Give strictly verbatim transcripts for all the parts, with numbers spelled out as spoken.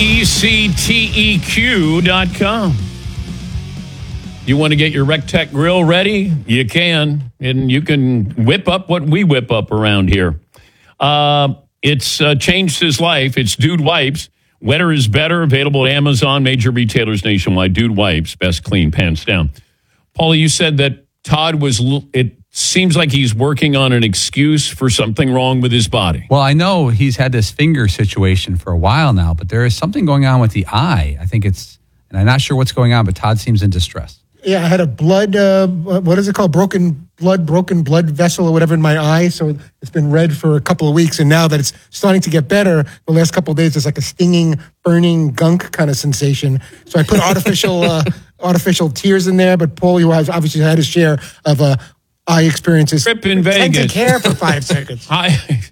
E C T E Q dot com. You want to get your RecTech grill ready? You can. And you can whip up what we whip up around here. Uh, it's uh, changed his life. It's Dude Wipes. Wetter is better. Available at Amazon, major retailers nationwide. Dude Wipes. Best clean, pants down. Paulie, you said that Todd was, it seems like he's working on an excuse for something wrong with his body. Well, I know he's had this finger situation for a while now, but there is something going on with the eye. I think it's, and I'm not sure what's going on, but Todd seems in distress. Yeah, I had a blood, uh, what is it called? Broken blood, broken blood vessel or whatever in my eye. So it's been red for a couple of weeks. And now that it's starting to get better, the last couple of days, there's like a stinging, burning gunk kind of sensation. So I put artificial uh, artificial tears in there. But Paul, who has obviously had his share of uh, eye experiences. Trip in Vegas. Tend to care for five seconds. I,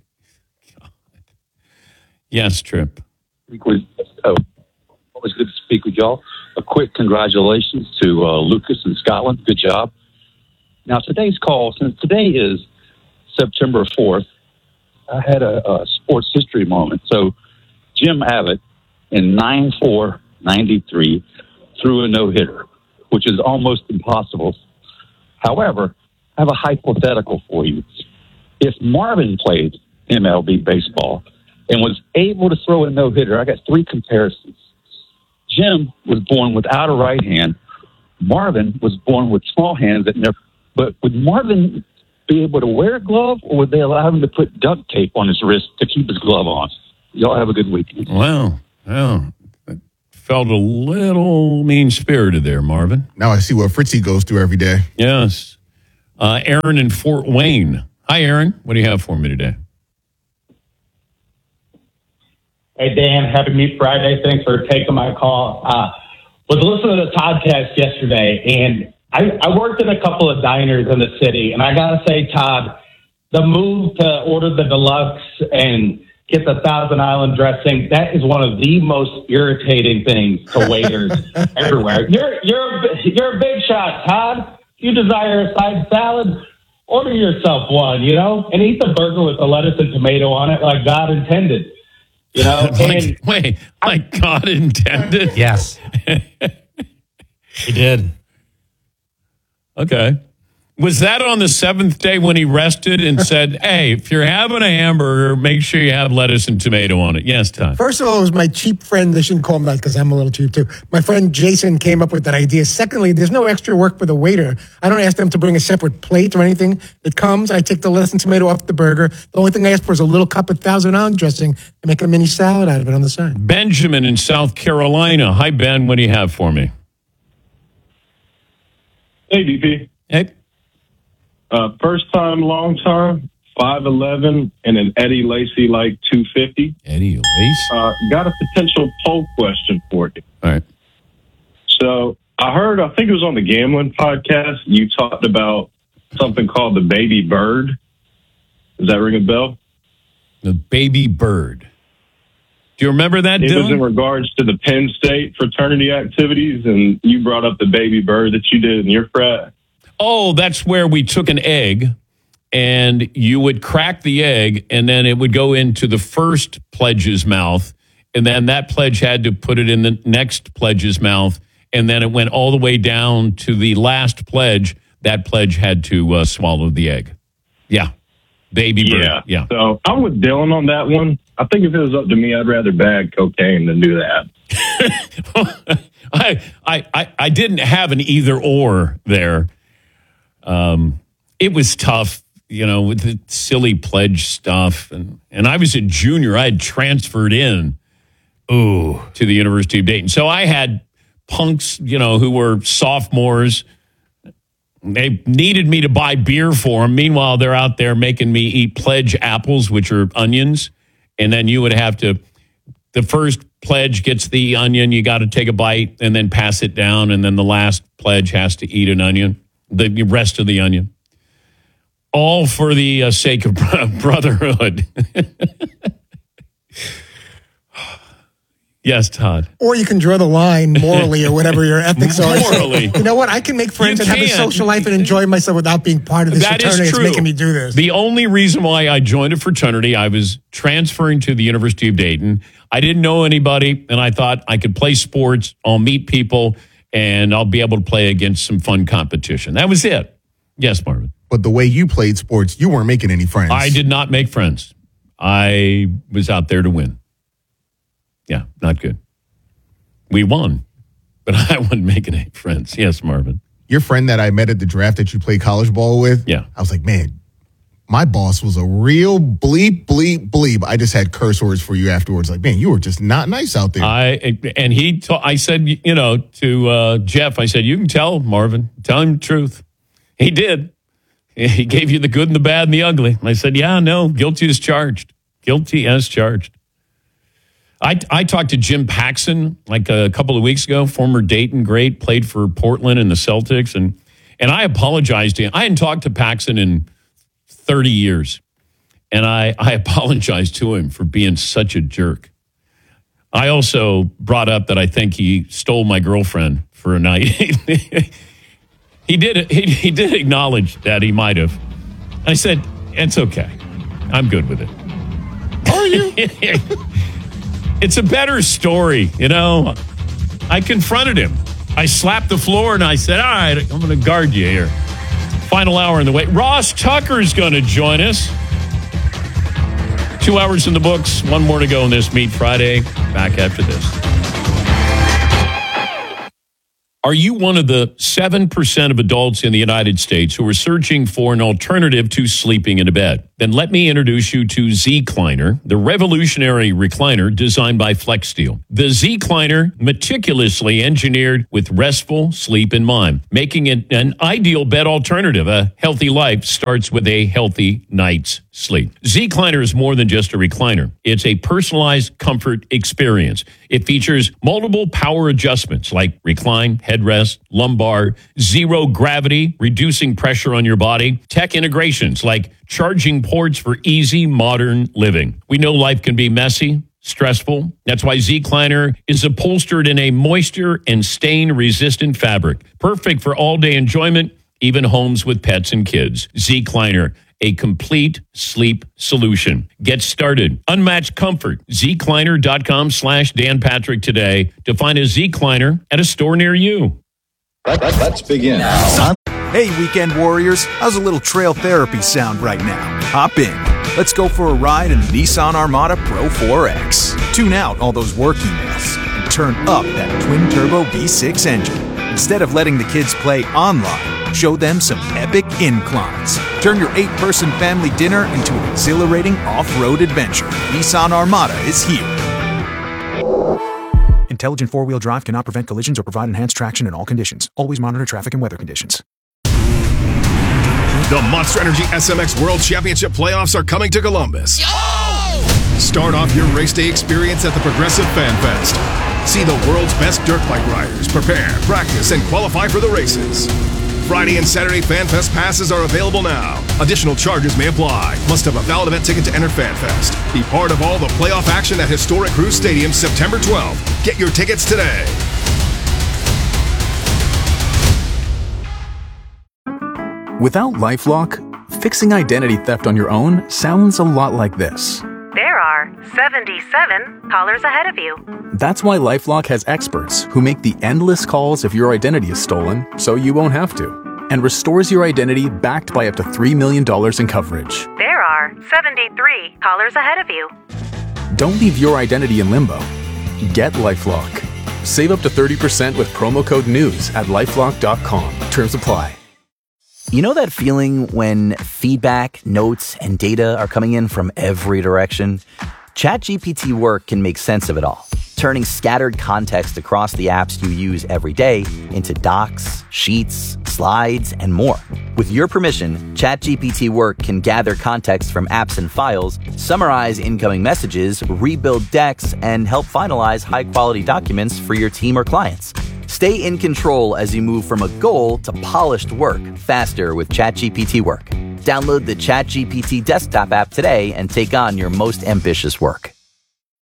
yes, Trip. Was, oh, always good to speak with y'all. A quick congratulations to uh, Lucas in Scotland. Good job. Now, today's call, since today is September fourth, I had a, a sports history moment. So, Jim Abbott in nine four ninety-three threw a no-hitter, which is almost impossible. However, I have a hypothetical for you. If Marvin played M L B baseball and was able to throw a no-hitter, I got three comparisons. Jim was born without a right hand. Marvin was born with small hands that never. But would Marvin be able to wear a glove, or would they allow him to put duct tape on his wrist to keep his glove on? Y'all have a good weekend. Well, well, it felt a little mean-spirited there, Marvin. Now I see what Fritzy goes through every day. Yes. Uh, Aaron in Fort Wayne. Hi, Aaron. What do you have for me today? Hey, Dan. Happy Meat Friday. Thanks for taking my call. Uh, was listening to the podcast yesterday, and I, I worked in a couple of diners in the city, and I got to say, Todd, the move to order the deluxe and get the Thousand Island dressing, that is one of the most irritating things to waiters everywhere. You're, you're, a, you're a big shot, Todd. If you desire a side salad, order yourself one, you know, and eat the burger with the lettuce and tomato on it like God intended. You know, like, and wait, like God intended? Yes. He did. Okay. Was that on the seventh day when he rested and said, hey, if you're having a hamburger, make sure you have lettuce and tomato on it? Yes, Todd. First of all, it was my cheap friend. They shouldn't call him that because I'm a little cheap too. My friend Jason came up with that idea. Secondly, there's no extra work for the waiter. I don't ask them to bring a separate plate or anything. It comes, I take the lettuce and tomato off the burger. The only thing I ask for is a little cup of Thousand Island dressing and make a mini salad out of it on the side. Benjamin in South Carolina. Hi, Ben. What do you have for me? Hey, D P. Hey. Uh, first time, long time, five eleven, and an Eddie Lacy like two fifty. Eddie Lacy? Uh, got a potential poll question for you. All right. So I heard, I think it was on the Gambling podcast, you talked about something called the baby bird. Does that ring a bell? The baby bird. Do you remember that, It Dylan? was in regards to the Penn State fraternity activities, and you brought up the baby bird that you did in your frat. Oh, that's where we took an egg and you would crack the egg and then it would go into the first pledge's mouth. And then that pledge had to put it in the next pledge's mouth. And then it went all the way down to the last pledge. That pledge had to uh, swallow the egg. Yeah. Baby bird. Yeah. Yeah. So I'm with Dylan on that one. I think if it was up to me, I'd rather bag cocaine than do that. I, I, I, I didn't have an either or there. Um, it was tough, you know, with the silly pledge stuff. And, and I was a junior. I had transferred in ooh, to the University of Dayton. So I had punks, you know, who were sophomores. They needed me to buy beer for them. Meanwhile, they're out there making me eat pledge apples, which are onions. And then you would have to, the first pledge gets the onion. You got to take a bite and then pass it down. And then the last pledge has to eat an onion. The rest of the onion. All for the uh, sake of brotherhood. Yes, Todd. Or you can draw the line morally or whatever your ethics are. Morally. You know what? I can make friends You and have a can. social life and enjoy myself without being part of this That fraternity is that's true. making me do this. The only reason why I joined a fraternity, I was transferring to the University of Dayton. I didn't know anybody, and I thought I could play sports, I'll meet people, and I'll be able to play against some fun competition. That was it. Yes, Marvin. But the way you played sports, you weren't making any friends. I did not make friends. I was out there to win. Yeah, not good. We won, but I wasn't making any friends. Yes, Marvin. Your friend that I met at the draft that you played college ball with, Yeah. I was like, man, my boss was a real bleep, bleep, bleep. I just had curse words for you afterwards. Like, man, you were just not nice out there. I and he, ta- I said, you know, to uh, Jeff, I said, you can tell Marvin, tell him the truth. He did. He gave you the good and the bad and the ugly. I said, yeah, no, guilty as charged. Guilty as charged. I, I talked to Jim Paxson like a couple of weeks ago, former Dayton great, played for Portland and the Celtics. And, and I apologized to him. I hadn't talked to Paxson in thirty years. And I, I apologized to him for being such a jerk. I also brought up that I think he stole my girlfriend for a night. He did. He, he did acknowledge that he might have. I said, "It's okay. I'm good with it." Are you? It's a better story, you know. I confronted him. I slapped the floor and I said, "All right, I'm going to guard you here." Final hour in the way. Ross Tucker's going to join us. Two hours in the books. One more to go on this Meat Friday. Back after this. Are you one of the seven percent of adults in the United States who are searching for an alternative to sleeping in a bed? Then let me introduce you to Z-Cliner, the revolutionary recliner designed by FlexSteel. The Z-Cliner, meticulously engineered with restful sleep in mind, making it an ideal bed alternative. A healthy life starts with a healthy night's sleep. Z-Cliner is more than just a recliner. It's a personalized comfort experience. It features multiple power adjustments like recline, headrest, lumbar, zero gravity, reducing pressure on your body, tech integrations like charging ports for easy modern living. We know life can be messy, stressful. That's why Z-Cliner is upholstered in a moisture and stain-resistant fabric. Perfect for all-day enjoyment, even homes with pets and kids. Z-Cliner, a complete sleep solution. Get started. Unmatched comfort. Z-Cliner.com slash Dan Patrick today to find a Z-Cliner at a store near you. Let, let, let's begin. Hey, weekend warriors, how's a little trail therapy sound right now? Hop in. Let's go for a ride in the Nissan Armada Pro four X. Tune out all those work emails and turn up that twin-turbo V six engine. Instead of letting the kids play online, show them some epic inclines. Turn your eight-person family dinner into an exhilarating off-road adventure. Nissan Armada is here. Intelligent four-wheel drive cannot prevent collisions or provide enhanced traction in all conditions. Always monitor traffic and weather conditions. The Monster Energy S M X World Championship playoffs are coming to Columbus. Yo! Start off your race day experience at the Progressive Fan Fest. See the world's best dirt bike riders prepare, practice, and qualify for the races. Friday and Saturday Fan Fest passes are available now. Additional charges may apply. Must have a valid event ticket to enter FanFest. Be part of all the playoff action at historic Cruz Stadium September twelfth. Get your tickets today. Without LifeLock, fixing identity theft on your own sounds a lot like this. There are seventy-seven callers ahead of you. That's why LifeLock has experts who make the endless calls if your identity is stolen so you won't have to, and restores your identity backed by up to three million dollars in coverage. There are seventy-three callers ahead of you. Don't leave your identity in limbo. Get LifeLock. Save up to thirty percent with promo code NEWS at lifelock dot com. Terms apply. You know that feeling when feedback, notes, and data are coming in from every direction? ChatGPT Work can make sense of it all, turning scattered context across the apps you use every day into docs, sheets, slides, and more. With your permission, ChatGPT Work can gather context from apps and files, summarize incoming messages, rebuild decks, and help finalize high-quality documents for your team or clients. Stay in control as you move from a goal to polished work faster with ChatGPT Work. Download the ChatGPT desktop app today and take on your most ambitious work.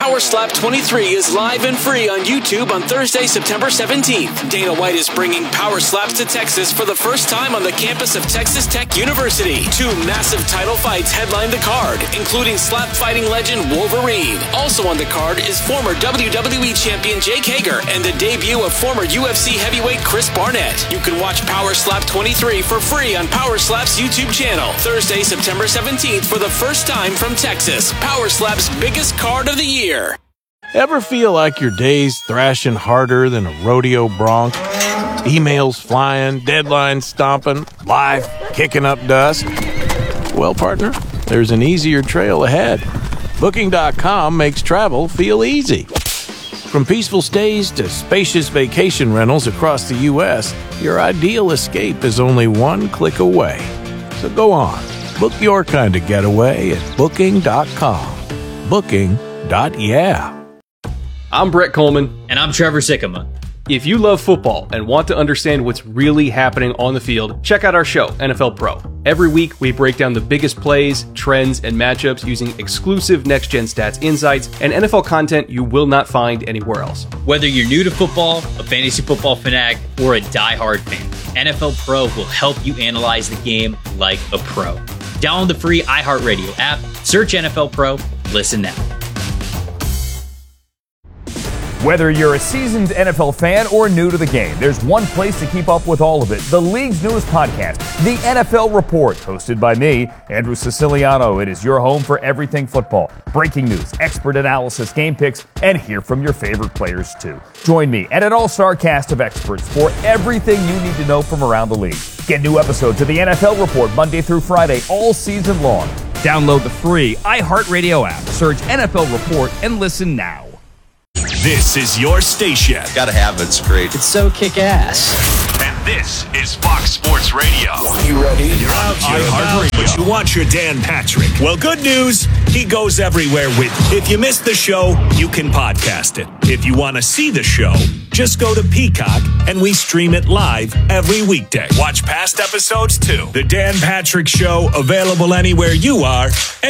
Power Slap twenty-three is live and free on YouTube on Thursday, September seventeenth. Dana White is bringing Power Slaps to Texas for the first time on the campus of Texas Tech University. Two massive title fights headline the card, including slap fighting legend Wolverine. Also on the card is former W W E champion Jake Hager and the debut of former U F C heavyweight Chris Barnett. You can watch Power Slap twenty-three for free on Power Slap's YouTube channel. Thursday, September seventeenth for the first time from Texas. Power Slap's biggest card of the year. Ever feel like your day's thrashing harder than a rodeo bronc? Emails flying, deadlines stomping, life kicking up dust? Well, partner, there's an easier trail ahead. Booking dot com makes travel feel easy. From peaceful stays to spacious vacation rentals across the U S, your ideal escape is only one click away. So go on, book your kind of getaway at Booking dot com. Booking. Yeah. I'm Brett Coleman. And I'm Trevor Sikkema. If you love football and want to understand what's really happening on the field, check out our show, N F L Pro. Every week, we break down the biggest plays, trends, and matchups using exclusive next-gen stats insights and N F L content you will not find anywhere else. Whether you're new to football, a fantasy football fanatic, or a diehard fan, N F L Pro will help you analyze the game like a pro. Download the free iHeartRadio app, search N F L Pro, listen now. Whether you're a seasoned N F L fan or new to the game, there's one place to keep up with all of it. The league's newest podcast, The N F L Report, hosted by me, Andrew Siciliano. It is your home for everything football. Breaking news, expert analysis, game picks, and hear from your favorite players too. Join me and an all-star cast of experts for everything you need to know from around the league. Get new episodes of The N F L Report Monday through Friday all season long. Download the free iHeartRadio app, search N F L Report, and listen now. This is your station. Gotta have it. It's great. It's so kick-ass. And this is Fox Sports Radio. You ready? You're out, you're out, but you want your Dan Patrick. Well, good news, he goes everywhere with you. If you missed the show, you can podcast it. If you want to see the show, just go to Peacock, and we stream it live every weekday. Watch past episodes, too. The Dan Patrick Show, available anywhere you are.